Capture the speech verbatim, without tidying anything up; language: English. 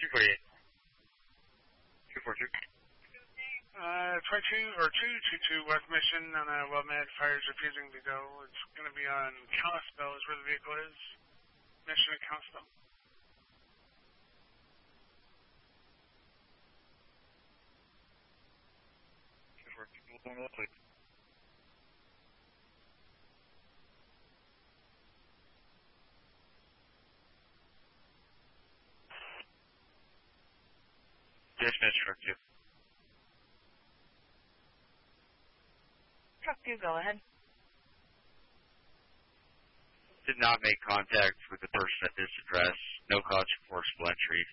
two forty-eight. two forty-two. Uh, twenty-two or two twenty-two West Mission on a WellMed. Fire's refusing to go. It's going to be on Kalispell is where the vehicle is. Mission in Kalispell. Dispatch truck two. Truck two, go ahead. Did not make contact with the person at this address. No cause for forcible entry.